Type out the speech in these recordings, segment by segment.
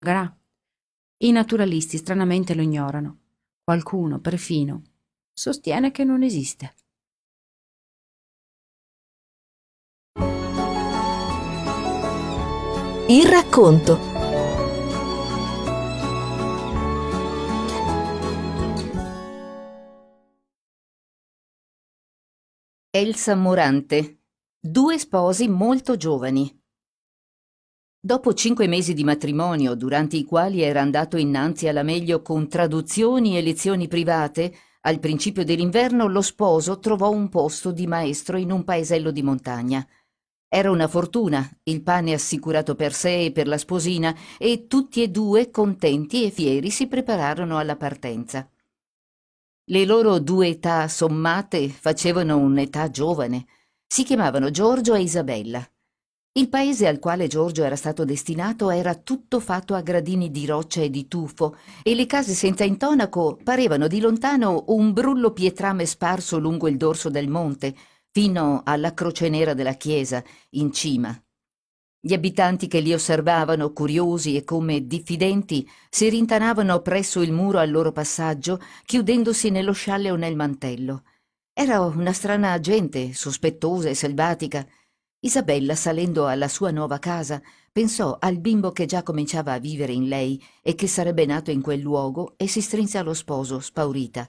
Gra. I naturalisti stranamente lo ignorano. Qualcuno, perfino, sostiene che non esiste. Il racconto. Elsa Morante. Due sposi molto giovani. Dopo 5 mesi di matrimonio, durante i quali era andato innanzi alla meglio con traduzioni e lezioni private, al principio dell'inverno lo sposo trovò un posto di maestro in un paesello di montagna. Era una fortuna, il pane assicurato per sé e per la sposina, e tutti e due, contenti e fieri, si prepararono alla partenza. Le loro 2 età sommate facevano un'età giovane. Si chiamavano Giorgio e Isabella. Il paese al quale Giorgio era stato destinato era tutto fatto a gradini di roccia e di tufo, e le case senza intonaco parevano di lontano un brullo pietrame sparso lungo il dorso del monte, fino alla croce nera della chiesa, in cima. Gli abitanti che li osservavano, curiosi e come diffidenti, si rintanavano presso il muro al loro passaggio, chiudendosi nello scialle o nel mantello. Era una strana gente, sospettosa e selvatica. Isabella, salendo alla sua nuova casa, pensò al bimbo che già cominciava a vivere in lei e che sarebbe nato in quel luogo, e si strinse allo sposo, spaurita.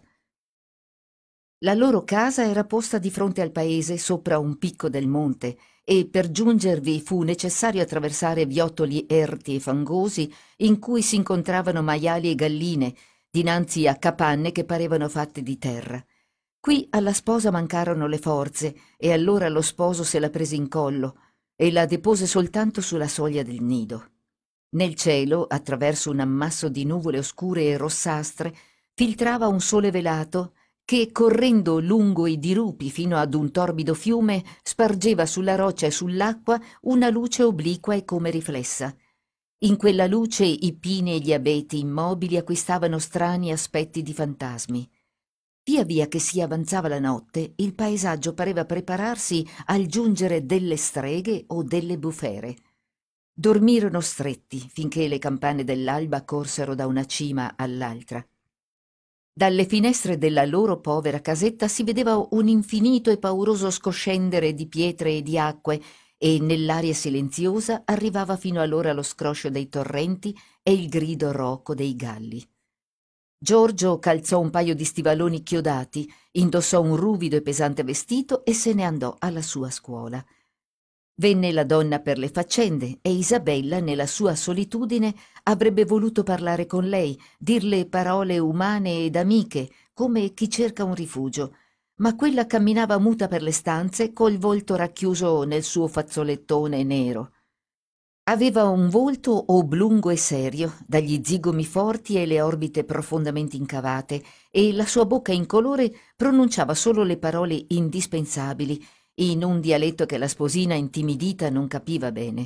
La loro casa era posta di fronte al paese, sopra un picco del monte, e per giungervi fu necessario attraversare viottoli erti e fangosi in cui si incontravano maiali e galline, dinanzi a capanne che parevano fatte di terra. Qui alla sposa mancarono le forze, e allora lo sposo se la prese in collo e la depose soltanto sulla soglia del nido. Nel cielo, attraverso un ammasso di nuvole oscure e rossastre, filtrava un sole velato che, correndo lungo i dirupi fino ad un torbido fiume, spargeva sulla roccia e sull'acqua una luce obliqua e come riflessa. In quella luce i pini e gli abeti immobili acquistavano strani aspetti di fantasmi. Via via che si avanzava la notte, il paesaggio pareva prepararsi al giungere delle streghe o delle bufere. Dormirono stretti finché le campane dell'alba corsero da una cima all'altra. Dalle finestre della loro povera casetta si vedeva un infinito e pauroso scoscendere di pietre e di acque, e nell'aria silenziosa arrivava fino a loro lo scroscio dei torrenti e il grido roco dei galli. Giorgio calzò un paio di stivaloni chiodati, indossò un ruvido e pesante vestito e se ne andò alla sua scuola. Venne la donna per le faccende, e Isabella, nella sua solitudine, avrebbe voluto parlare con lei, dirle parole umane ed amiche, come chi cerca un rifugio, ma quella camminava muta per le stanze col volto racchiuso nel suo fazzolettone nero. Aveva un volto oblungo e serio, dagli zigomi forti e le orbite profondamente incavate, e la sua bocca incolore pronunciava solo le parole indispensabili, in un dialetto che la sposina intimidita non capiva bene.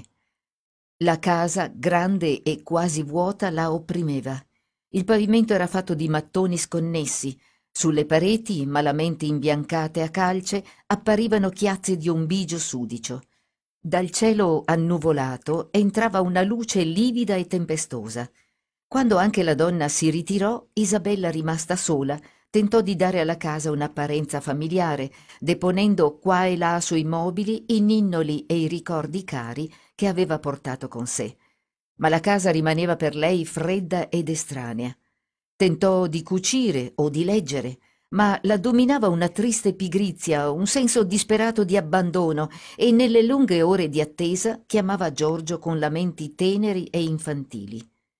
La casa, grande e quasi vuota, la opprimeva. Il pavimento era fatto di mattoni sconnessi. Sulle pareti, malamente imbiancate a calce, apparivano chiazze di un bigio sudicio. Dal cielo annuvolato entrava una luce livida e tempestosa. Quando anche la donna si ritirò, Isabella, rimasta sola, tentò di dare alla casa un'apparenza familiare, deponendo qua e là sui mobili i ninnoli e i ricordi cari che aveva portato con sé. Ma la casa rimaneva per lei fredda ed estranea. Tentò di cucire o di leggere, ma la dominava una triste pigrizia, un senso disperato di abbandono, e nelle lunghe ore di attesa chiamava Giorgio con lamenti teneri e infantili.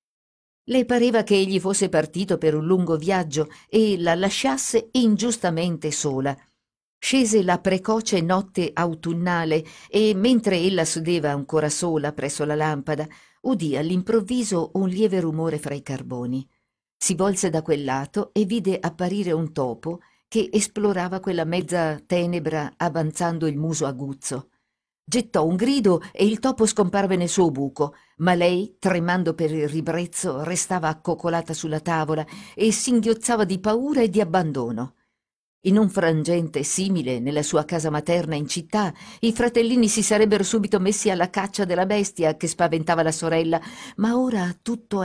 Le pareva che egli fosse partito per un lungo viaggio e la lasciasse ingiustamente sola. Scese la precoce notte autunnale e, mentre ella sedeva ancora sola presso la lampada, udì all'improvviso un lieve rumore fra i carboni. Si volse da quel lato e vide apparire un topo che esplorava quella mezza tenebra avanzando il muso aguzzo. Gettò un grido e il topo scomparve nel suo buco, ma lei, tremando per il ribrezzo, restava accoccolata sulla tavola e singhiozzava di paura e di abbandono. In un frangente simile, nella sua casa materna in città, i fratellini si sarebbero subito messi alla caccia della bestia che spaventava la sorella, ma ora tutto